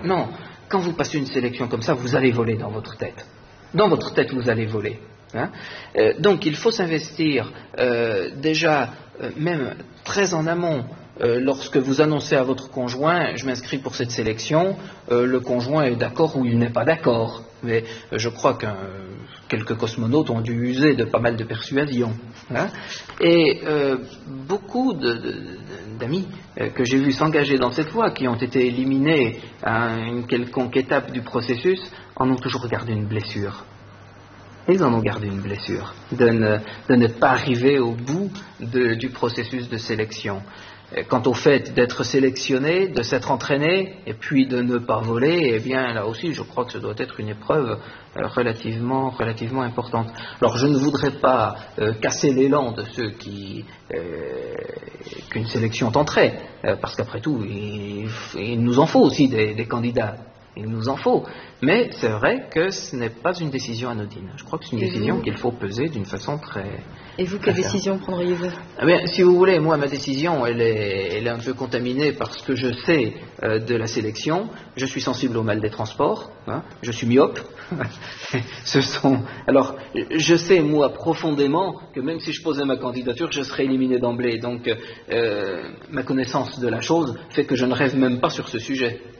Non, quand vous passez une sélection comme ça, vous allez voler dans votre tête. Dans votre tête, vous allez voler. Hein. Donc il faut s'investir déjà, même très en amont, lorsque vous annoncez à votre conjoint, je m'inscris pour cette sélection, le conjoint est d'accord ou il n'est pas d'accord. Mais je crois que quelques cosmonautes ont dû user de pas mal de persuasion. Hein. Et beaucoup d'amis que j'ai vus s'engager dans cette voie, qui ont été éliminés à une quelconque étape du processus, en ont toujours gardé une blessure. Ils en ont gardé une blessure, de ne pas arriver au bout du processus de sélection. Quant au fait d'être sélectionné, de s'être entraîné, et puis de ne pas voler, eh bien là aussi je crois que ce doit être une épreuve relativement importante. Alors je ne voudrais pas casser l'élan de ceux qu'une sélection tenterait, parce qu'après tout il nous en faut aussi des candidats. Il nous en faut. Mais c'est vrai que ce n'est pas une décision anodine. Je crois que c'est une décision qu'il faut peser d'une façon très... Et vous, quelle décision prendriez-vous ? Eh bien, si vous voulez, moi, ma décision, elle est un peu contaminée par ce que je sais de la sélection. Je suis sensible au mal des transports. Hein, je suis myope. Alors, je sais, moi, profondément, que même si je posais ma candidature, je serais éliminé d'emblée. Donc, ma connaissance de la chose fait que je ne rêve même pas sur ce sujet.